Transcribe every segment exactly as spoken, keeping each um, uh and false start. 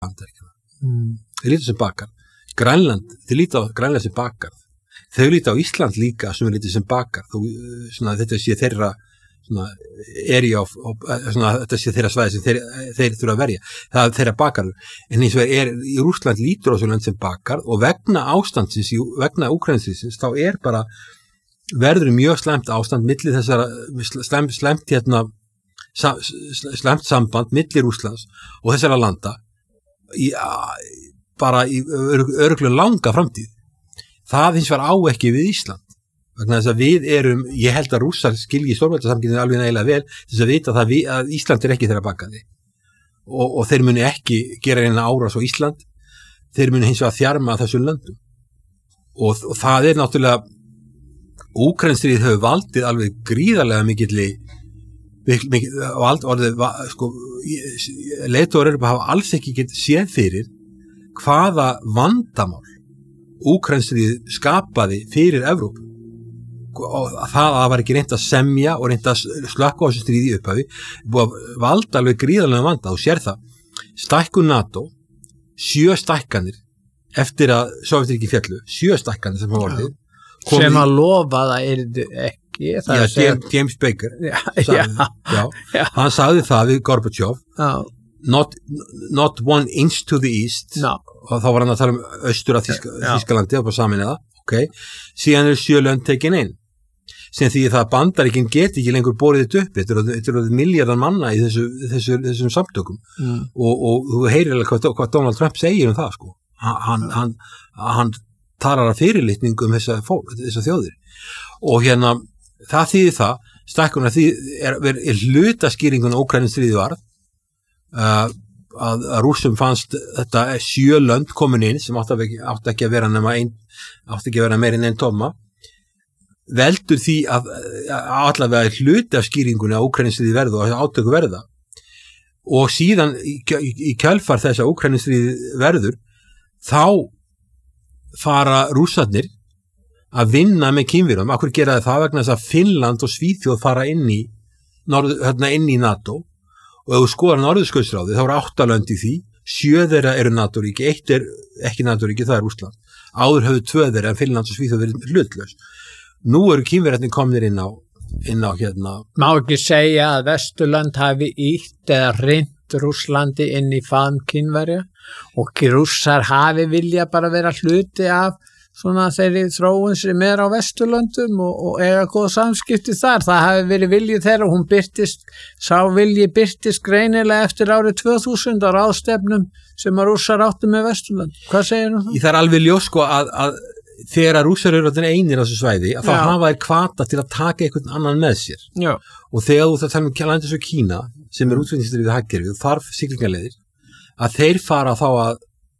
mm. þeir líta sem bakar Grænland, þeir líta á Grænland sem bakar þau líta á Ísland líka sem er lítið sem bakar þú, svona, þetta sé þeirra svona, area of, of svona, þetta sé þeirra svæði sem þeir, þeir þurfa að verja það er þeirra bakar en eins og er í Rússland lítur á þessu land sem bakar og vegna ástandsins, vegna Úkraínustríðsins þá er bara verður mjög slæmt ástand milli þessara slæmt, slæmt hérna slæmt samband milli Rússlands og þessara landa í, bara í örugglega langa framtíð það hins vegar á ekki við Ísland vegna þess að við erum, ég held að Rússar skilji stórveldasamkynnin alveg nægilega vel þess að vita það við, að Ísland er ekki þeirra bakaði og, og þeir muni ekki gera eina árás á Ísland þeir muni hins vegar þjarma þessum löndum og, og það er náttúrulega Úkraínustríðið hefur valdið alveg gríðarlega mikilli mikil, vald, orðið, sko, leiðtogar Evrópu hafa alls ekki get séð fyrir hvaða vandamál Úkraínustríðið skapaði fyrir Evrópu og það að það var ekki reynt að semja og reynt að slökkva á þessu stríði í upphafi búið að valda alveg gríðarlega vanda og sér það stækkun NATO sjö stækkanir eftir að Sovétríkin féllu sjö stækkanir sem hafa orðið sem að lofa það er ekki það já, James, James Baker já, sagði, já, já, já. hann sagði það við Gorbachev not, not one inch to the east no. og þá var hann að tala um austur af Þíska, Þískalandi og bara samin eða okay. síðan eru sjö lönd tekin einn sem því það að Bandaríkin geti ekki lengur borið þetta upp þetta eru milljarðar manna í þessu, þessu, þessum samtökum mm. og, og þú heyrir alveg hvað, hvað Donald Trump segir um það sko. hann, hann, hann talar að fyrirlitning um þessa, þessa þjóðir og hérna það þýðir það stækkuna því er, er, er hlutaskýringun á Úkraínustríði varð uh, að, að Rússum fannst þetta sjö lönd komin inn sem átti ekki, átti ekki að vera nema ein, átti ekki að vera meir en einn tóma veldur því að, að allavega hluti af skýringunni á Úkraínustríði verða og átöku verða og síðan í, í, í kjölfar þess að Úkraínustríði verður þá fara rússarnir að vinna með kynverum akkur gera það vegna þess að Finnland og Svíþjóð fara inn í, norð, hérna inn í NATO og ef þú skoðar Norðurskautsráðið þá eru átta lönd í því sjö þeirra eru NATO-ríki, eitt er ekki NATO-ríki, það er Rússland áður höfðu tvö þeirra en Finnland og Svíþjóð verið hlutlaus nú eru kínverjarnir komnir inn á, inn á hérna. Má ekki segja að Vesturland hafi ítt eða reynt Rússlandi inn í faðm Kínverja og Rússar hafi vilja bara vera hluti af svona þeirri þróun sem er á Vesturlöndum og, og eiga góð samskipti þar. Það hafi verið viljið þeirra og hún byrtist, sá vilji byrtist greinilega eftir árið tvö þúsund á ráðstefnum sem að Rússar áttu með Vesturlönd. Hvað segir þú? Það er alveg ljós sko að, að þegar að Rússar eru einir á þessu svæði að þá Já. hafa þeir hvata til að taka einhvern annan með sér Já. og þegar þú það tala um landið svo Kína sem er útflutningsstríð við hagkerfið þarf siglingaleiðir að þeir fara þá að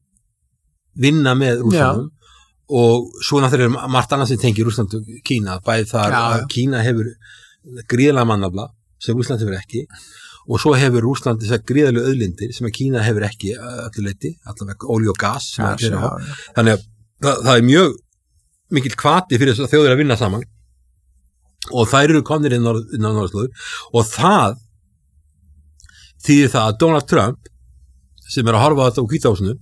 vinna með Rússanum og svo náttúrulega er margt annað sem tengir Rússland og Kína bæði þar Já. að Kína hefur gríðarlega mannafla sem Rússland hefur ekki og svo hefur Rússland þessar gríðarlega auðlindir sem að Kína hefur ekki öllu leyti, allavega olíu og gas ja, þannig að það, það er mjög mikil hvati fyrir þess að þjóðir að vinna saman og þær eru komnir inn á norðurslóðir og það þýðir það að Donald Trump sem er að horfa á þetta á Hvíta húsinu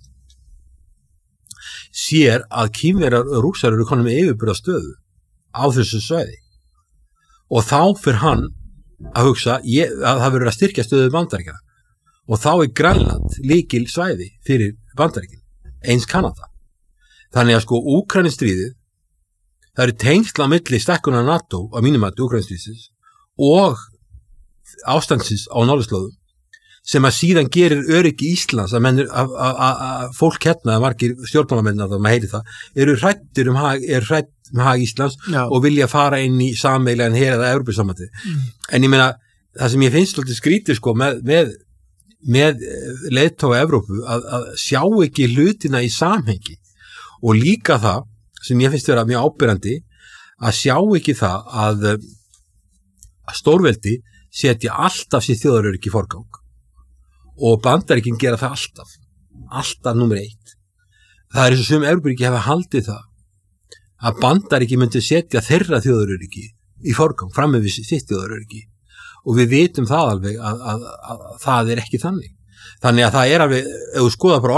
sér að Kínverjar og Rússar eru konum með yfirburðastöðu á þessu svæði og þá fyrir hann að hugsa ég, að það verður að styrkja stöðu Bandaríkjanna og þá er Grænland lykil svæði fyrir Bandaríkin eins Kanada þannig að sko Úkraínustríðið það eru tengsl á milli stækkunar NATO á mínumati Úkraínustríðsins og ástandsins á norðurslóðum sem að síðan gerir öryggi Íslands að, mennur, að, að, að fólk hérna, að margir stjórnmálamenn að maður heyri það, eru hrættir um hag, er hrætt um hag Íslands Já. og vilja fara inn í sameiginlegan her eða Evrópusambandið. Mm. En ég meina, það sem ég finnst svolítið skrítið sko með, með, með leiðtoga Evrópu að, að sjá ekki hlutina í samhengi og líka það sem ég finnst vera mjög ábyrrandi að sjá ekki það að, að stórveldi setja alltaf sér þjóðaröryggi í forgang og Bandaríkin gera það alltaf alltaf nummer eitt það er eins og sum Evrópuríki hafa haldið það að Bandaríkin myndi setja þeirra þjóðaröryggi í forgang fram með sitt þjóðaröryggi og við vitum það alveg að, að, að, að það er ekki þannig þannig að það er alveg, ef þú skoða bara